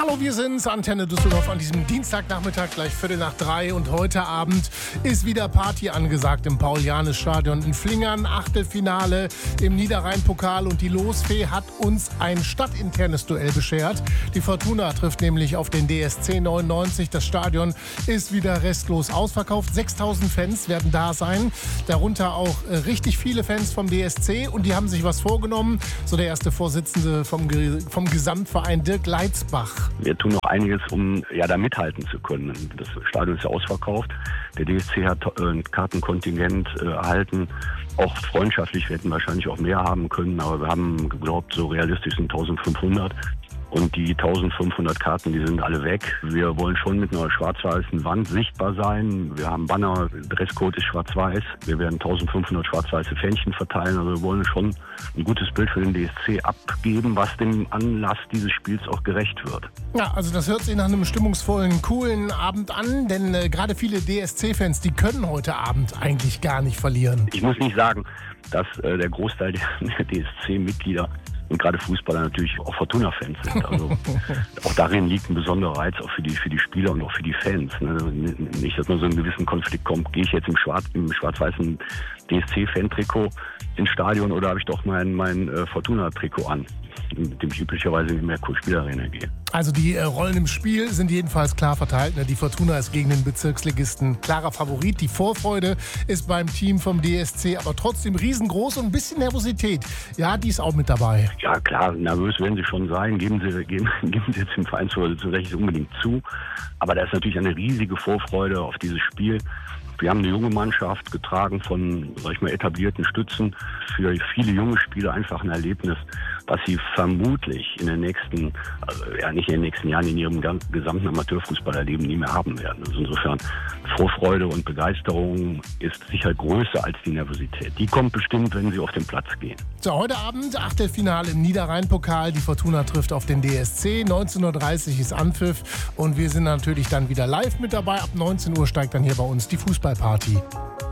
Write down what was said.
Hallo, wir sind's, Antenne Düsseldorf an diesem Dienstagnachmittag, gleich 2:45 und heute Abend ist wieder Party angesagt im Paul-Jannes-Stadion in Flingern, Achtelfinale im Niederrhein-Pokal und die Losfee hat uns ein stadtinternes Duell beschert. Die Fortuna trifft nämlich auf den DSC 99, das Stadion ist wieder restlos ausverkauft, 6.000 Fans werden da sein, darunter auch richtig viele Fans vom DSC und die haben sich was vorgenommen, so der erste Vorsitzende vom Gesamtverein Dirk Leitzbach. Wir tun noch einiges, um da mithalten zu können. Das Stadion ist ja ausverkauft. Der DSC hat ein Kartenkontingent erhalten. Auch freundschaftlich, wir hätten wahrscheinlich auch mehr haben können, aber wir haben geglaubt, so realistisch sind 1.500. Und die 1.500 Karten, die sind alle weg. Wir wollen schon mit einer schwarz-weißen Wand sichtbar sein. Wir haben Banner, Dresscode ist schwarz-weiß. Wir werden 1.500 schwarz-weiße Fähnchen verteilen. Also wir wollen schon ein gutes Bild für den DSC abgeben, was dem Anlass dieses Spiels auch gerecht wird. Ja, also das hört sich nach einem stimmungsvollen, coolen Abend an. Denn gerade viele DSC-Fans, die können heute Abend eigentlich gar nicht verlieren. Ich muss nicht sagen, dass der Großteil der DSC-Mitglieder und gerade Fußballer natürlich auch Fortuna-Fans sind. Also auch darin liegt ein besonderer Reiz auch für die Spieler und auch für die Fans. Nicht, dass man so einen gewissen Konflikt kommt, gehe ich jetzt im schwarz-weißen DSC-Fan-Trikot ins Stadion oder habe ich doch mein Fortuna-Trikot an, mit dem ich üblicherweise in die Merkur-Spielarena gehe. Also die Rollen im Spiel sind jedenfalls klar verteilt. Die Fortuna ist gegen den Bezirksligisten klarer Favorit. Die Vorfreude ist beim Team vom DSC aber trotzdem riesengroß und ein bisschen Nervosität. Ja, die ist auch mit dabei. Ja klar, nervös werden sie schon sein. Geben sie jetzt dem Vereinsvorsitzenden unbedingt zu. Aber da ist natürlich eine riesige Vorfreude auf dieses Spiel. Wir haben eine junge Mannschaft getragen von, etablierten Stützen. Für viele junge Spieler einfach ein Erlebnis, was sie vermutlich in den nächsten, nicht in den nächsten Jahren, in ihrem gesamten Amateurfußballerleben nie mehr haben werden. Also insofern Vorfreude und Begeisterung ist sicher größer als die Nervosität. Die kommt bestimmt, wenn sie auf den Platz gehen. So, heute Abend Achtelfinale im Niederrhein-Pokal. Die Fortuna trifft auf den DSC. 19.30 Uhr ist Anpfiff und wir sind natürlich dann wieder live mit dabei. Ab 19 Uhr steigt dann hier bei uns die Fußballparty.